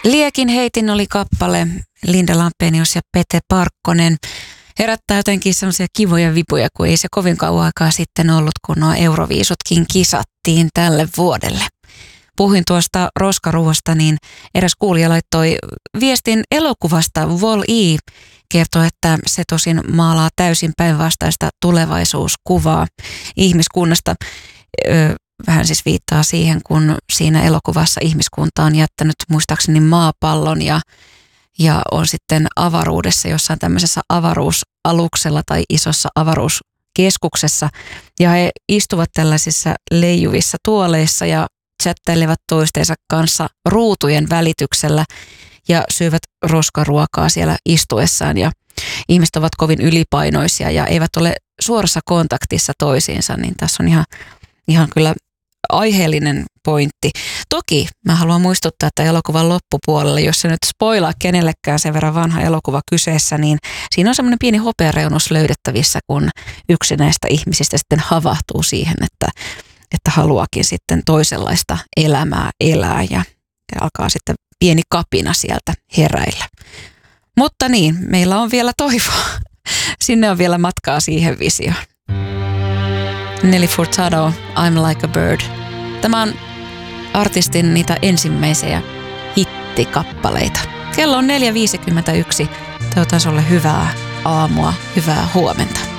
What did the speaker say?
Liekin heitin oli kappale, Linda Lampenius ja Pete Parkkonen. Herättää jotenkin sellaisia kivoja vipuja, kun ei se kovin kauan aikaa sitten ollut, kun nuo Euroviisutkin kisattiin tälle vuodelle. Puhuin tuosta roskaruoasta, niin eräs kuulija laittoi viestin elokuvasta. Wall-E kertoo, että se tosin maalaa täysin päinvastaista tulevaisuuskuvaa ihmiskunnasta. Vähän siis viittaa siihen, kun siinä elokuvassa ihmiskunta on jättänyt muistaakseni maapallon ja on sitten avaruudessa jossain tämmöisessä avaruusaluksella tai isossa avaruuskeskuksessa. Ja he istuvat tällaisissa leijuvissa tuoleissa ja chattailevat toistensa kanssa ruutujen välityksellä ja syövät roskaruokaa siellä istuessaan. Ja ihmiset ovat kovin ylipainoisia ja eivät ole suorassa kontaktissa toisiinsa, niin tässä on ihan kyllä aiheellinen pointti. Toki mä haluan muistuttaa, että elokuvan loppupuolella, jos se nyt spoilaa kenellekään sen verran vanha elokuva kyseessä, niin siinä on semmoinen pieni hopeareunus löydettävissä, kun yksi näistä ihmisistä sitten havahtuu siihen, että haluakin sitten toisenlaista elämää elää ja alkaa sitten pieni kapina sieltä heräillä. Mutta niin, meillä on vielä toivoa. Sinne on vielä matkaa siihen visioon. Nelly Furtado, I'm Like a Bird. Tämä on artistin niitä ensimmäisiä hittikappaleita. Kello on 4.51. Toivotan sulle hyvää aamua, hyvää huomenta.